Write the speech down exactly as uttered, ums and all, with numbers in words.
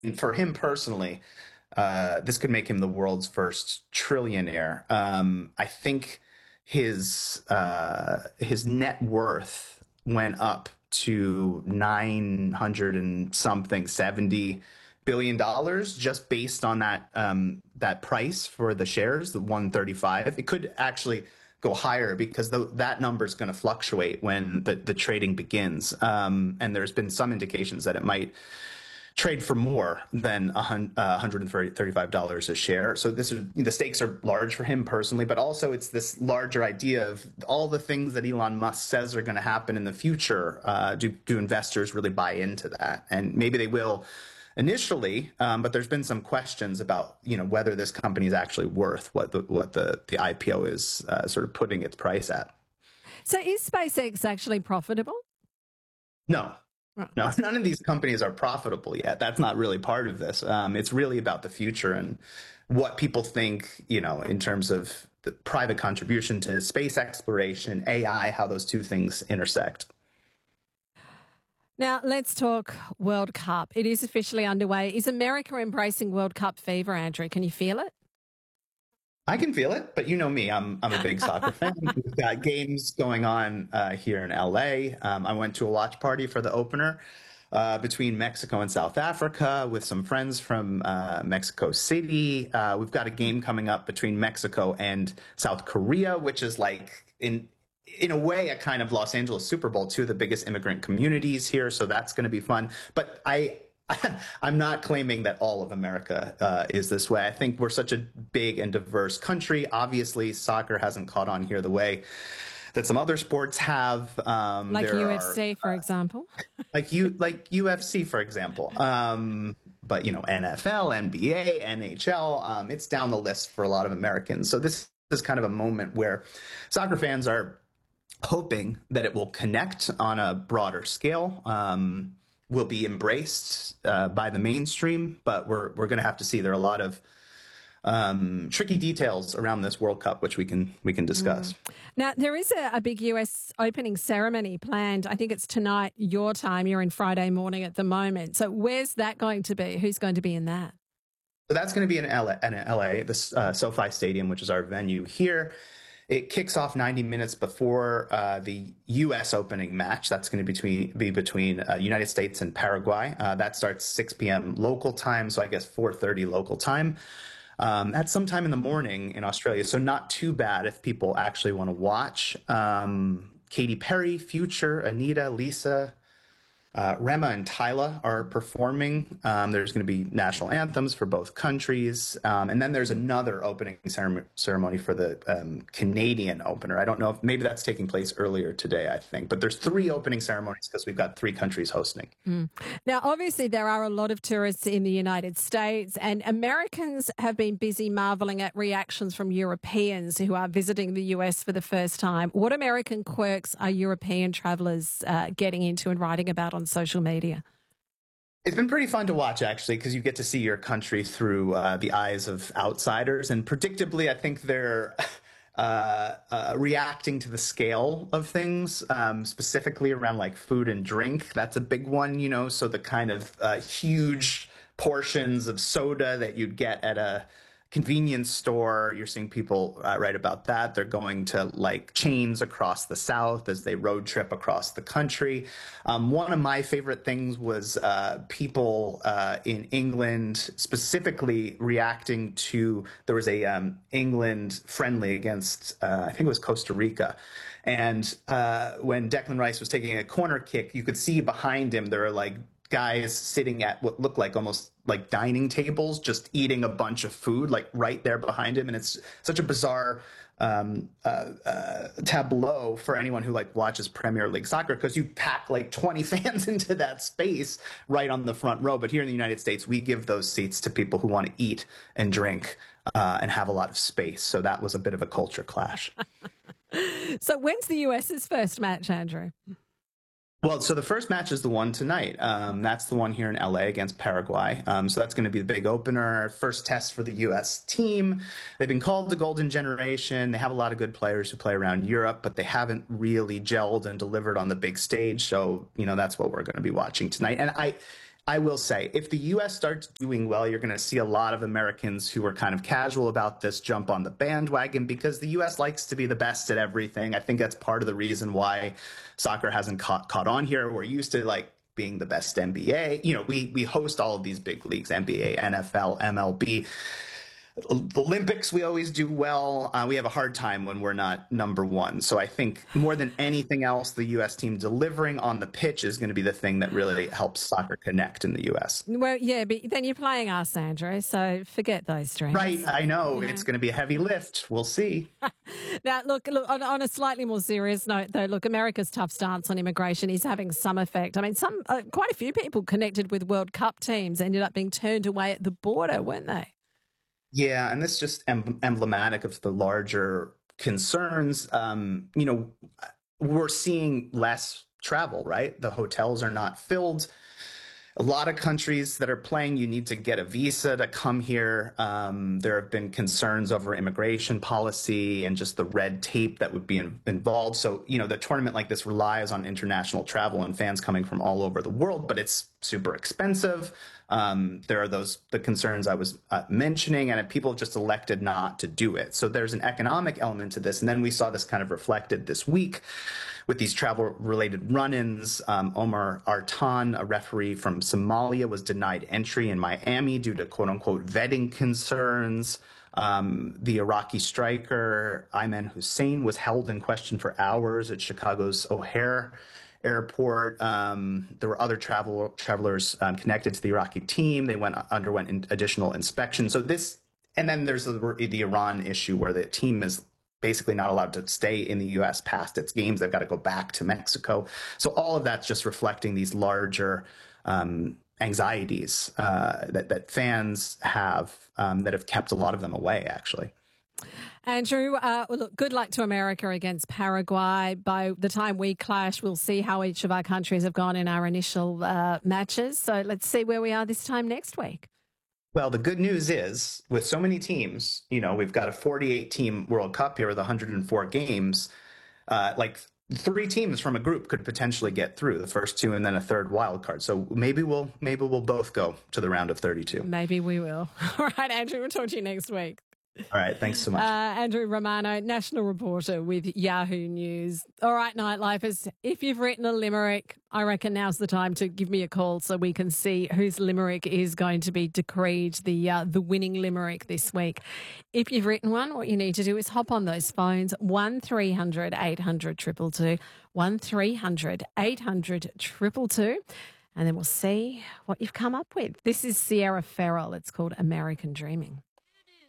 for him personally, uh, this could make him the world's first trillionaire. Um, I think his uh, his net worth went up to nine hundred and something seventy billion dollars just based on that um, that price for the shares, the one thirty-five. It could actually go higher because the, that number is going to fluctuate when the, the trading begins. Um, and there's been some indications that it might trade for more than one hundred thirty-five dollars a share. So this is, the stakes are large for him personally, but also it's this larger idea of all the things that Elon Musk says are going to happen in the future. Uh, do, do investors really buy into that? And maybe they will initially, um, but there's been some questions about, you know, whether this company is actually worth what the, what the, the I P O is uh, sort of putting its price at. So is SpaceX actually profitable? No. No, none of these companies are profitable yet. That's not really part of this. Um, it's really about the future and what people think, you know, in terms of the private contribution to space exploration, A I, how those two things intersect. Now, let's talk World Cup. It is officially underway. Is America embracing World Cup fever, Andrew? Can you feel it? I can feel it, but you know me, I'm I'm a big soccer fan. We've got games going on uh, here in L A. Um, I went to a watch party for the opener uh, between Mexico and South Africa with some friends from uh, Mexico City. Uh, we've got a game coming up between Mexico and South Korea, which is like in in a way a kind of Los Angeles Super Bowl, two of the biggest immigrant communities here. So that's going to be fun. But I. I'm not claiming that all of America uh, is this way. I think we're such a big and diverse country. Obviously, soccer hasn't caught on here the way that some other sports have. Um, like U F C, are, for uh, example. like you, like U F C, for example. Um, but you know, N F L, N B A, N H L. Um, it's down the list for a lot of Americans. So this is kind of a moment where soccer fans are hoping that it will connect on a broader scale. Um, will be embraced uh, by the mainstream, but we're we're going to have to see. There are a lot of um, tricky details around this World Cup, which we can we can discuss. Mm. Now, there is a, a big U S opening ceremony planned. I think it's tonight, your time. You're in Friday morning at the moment. So where's that going to be? Who's going to be in that? So that's going to be in L A, in L A the uh, SoFi Stadium, which is our venue here. It kicks off ninety minutes before uh, the U S opening match. That's going to be between, be between uh, United States and Paraguay. Uh, that starts six p.m. local time, so I guess four thirty local time. Um, that's sometime in the morning in Australia, so not too bad if people actually want to watch. Um, Katy Perry, Future, Anita, Lisa, Uh, Rema and Tyla are performing. Um, there's going to be national anthems for both countries. Um, and then there's another opening ceremony, ceremony for the um, Canadian opener. I don't know if maybe that's taking place earlier today, I think. But there's three opening ceremonies because we've got three countries hosting. Mm. Now, obviously, there are a lot of tourists in the United States, and Americans have been busy marveling at reactions from Europeans who are visiting the U S for the first time. What American quirks are European travellers uh, getting into and writing about on social media? It's been pretty fun to watch, actually, because you get to see your country through uh, the eyes of outsiders. And predictably, I think they're uh, uh, reacting to the scale of things, um, specifically around like food and drink. That's a big one, you know, so the kind of uh, huge portions of soda that you'd get at a convenience store. You're seeing people uh, write about that. They're going to like chains across the South as they road trip across the country. Um, one of my favorite things was uh, people uh, in England specifically reacting to, there was a um, England friendly against, uh, I think it was Costa Rica. And uh, when Declan Rice was taking a corner kick, you could see behind him, there are like guys sitting at what looked like almost like dining tables, just eating a bunch of food, like right there behind him. And it's such a bizarre um, uh, uh, tableau for anyone who like watches Premier League soccer, because you pack like twenty fans into that space right on the front row. But here in the United States, we give those seats to people who want to eat and drink uh, and have a lot of space. So that was a bit of a culture clash. So when's the US's first match, Andrew? Well, so the first match is the one tonight. Um, that's the one here in L A against Paraguay. Um, so that's going to be the big opener, first test for the U S team. They've been called the Golden Generation. They have a lot of good players who play around Europe, but they haven't really gelled and delivered on the big stage. So, you know, that's what we're going to be watching tonight. And I, I will say, if the U S starts doing well, you're going to see a lot of Americans who are kind of casual about this jump on the bandwagon because the U S likes to be the best at everything. I think that's part of the reason why soccer hasn't caught, caught on here. We're used to like being the best N B A. You know, we we host all of these big leagues, N B A, N F L, M L B. The Olympics, we always do well. Uh, we have a hard time when we're not number one. So I think more than anything else, the U S team delivering on the pitch is going to be the thing that really helps soccer connect in the U S. Well, yeah, but then you're playing us, Andrew, so forget those dreams. Right, I know. You know? It's going to be a heavy lift. We'll see. Now, look, look on, on a slightly more serious note, though, look, America's tough stance on immigration is having some effect. I mean, some uh, quite a few people connected with World Cup teams ended up being turned away at the border, weren't they? Yeah, and this is just em- emblematic of the larger concerns. Um, you know, we're seeing less travel, right? The hotels are not filled. A lot of countries that are playing, you need to get a visa to come here. Um, there have been concerns over immigration policy and just the red tape that would be in, involved. So, you know, the tournament like this relies on international travel and fans coming from all over the world, but it's super expensive. Um, there are those the concerns I was uh, mentioning, and people just elected not to do it. So there's an economic element to this. And then we saw this kind of reflected this week with these travel-related run-ins. Um, Omar Artan, a referee from Somalia, was denied entry in Miami due to quote-unquote vetting concerns. Um, the Iraqi striker Ayman Hussein was held in question for hours at Chicago's O'Hare Airport. Um, there were other travel travelers um, connected to the Iraqi team. They went underwent in, additional inspection. So this, and then there's the, the Iran issue where the team is basically not allowed to stay in the U S past its games. They've got to go back to Mexico. So all of that's just reflecting these larger um, anxieties uh, that that fans have um, that have kept a lot of them away, actually. Andrew, uh, well, look, good luck to America against Paraguay. By the time we clash, we'll see how each of our countries have gone in our initial uh, matches. So let's see where we are this time next week. Well, the good news is with so many teams, you know, we've got a forty-eight team World Cup here with one hundred four games. Uh, like three teams from a group could potentially get through, the first two and then a third wild card. So maybe we'll maybe we'll both go to the round of thirty-two. Maybe we will. All right, Andrew, we'll talk to you next week. All right. Thanks so much. Uh, Andrew Romano, national reporter with Yahoo News. All right, Nightlifers, if you've written a limerick, I reckon now's the time to give me a call so we can see whose limerick is going to be decreed the uh, the winning limerick this week. If you've written one, what you need to do is hop on those phones, one three hundred eight hundred two two two, one three hundred eight hundred two two two, and then we'll see what you've come up with. This is Sierra Farrell. It's called American Dreaming.